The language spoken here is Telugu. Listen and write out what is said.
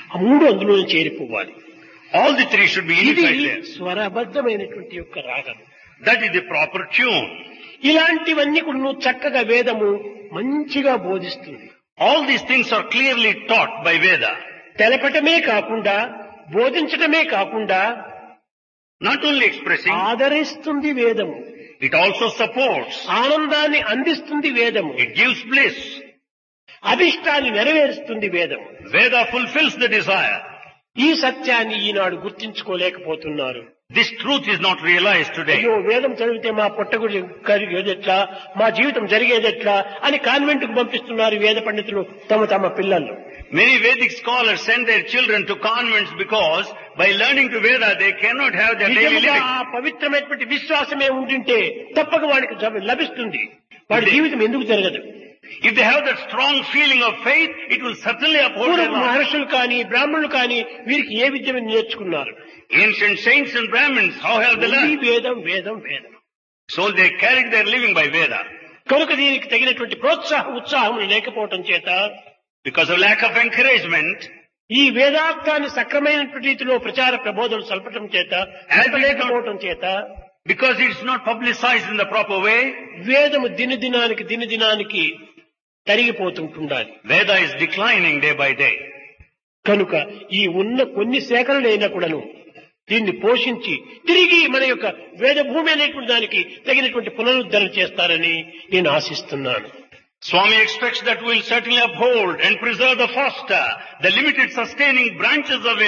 ఆ మూడు అందులో చేరిపోవాలి. All the three should be ఇది unified there. స్వరబద్ధమైనటువంటి యొక్క రాగం. That is the proper tune. ఇలాంటివన్నీ కూడా నువ్వు చక్కగా వేదము మంచిగా బోధిస్తుంది. All these things are clearly taught by Veda. తెలపటమే కాకుండా బోధించటమే కాకుండా Not only expressing, ఆదరిస్తుంది వేదము. it also supports. ఆనందాన్ని అందిస్తుంది వేదము. It gives bliss. అభిష్టాన్ని నెరవేరుస్తుంది వేదము. Veda fulfills the desire. ఈ సత్యాన్ని ఈనాడు గుర్తించుకోలేకపోతున్నారు. This truth is not realized today. అయ్యో వేదం చదివితే మా పొట్టగుడి కలిగేదెట్లా, మా జీవితం జరిగేదెట్లా అని కాన్వెంట్ కు పంపిస్తున్నారు వేద పండితులు తమ పిల్లలు. Many Vedic scholars send their children to convents because by learning to Veda they cannot have their daily నిజంగా living. ఆ పవిత్రమైనటువంటి విశ్వాసమే ఉంటుంటే తప్పక వాడికి లభిస్తుంది. వాడి జీవితం ఎందుకు జరగదు? If they have that strong feeling of faith, it will certainly uphold their life. మహర్షులు కానీ బ్రాహ్మణులు కానీ వీరికి ఏ విద్యను నేర్చుకున్నారు? Ancient saints and Brahmins, how have they ఈ learned? వేదం వేదం వేదం. So they carried their living by Veda. కనుక దీనికి తగినటువంటి ఉత్సాహం లేకపోవటం చేత, Because of lack of encouragement, ఈ వేదార్థాన్ని సక్రమైనటువంటి రీతిలో ప్రచార ప్రబోధనలు సల్పటం చేత, లేకపోవటం చేత, because it's not publicized in the proper way, వేదము దినదినానికి తరిగిపోతుంటుండాలి. Veda is declining day by day. కనుక ఈ ఉన్న కొన్ని సేకరణలైనా కూడాను దీన్ని పోషించి తిరిగి మన యొక్క వేద భూమి అనేటువంటి దానికి తగినటువంటి పునరుద్ధరణ చేస్తారని నేను ఆశిస్తున్నాను. Swami expects that we'll certainly uphold and preserve the foster, the limited sustaining branches of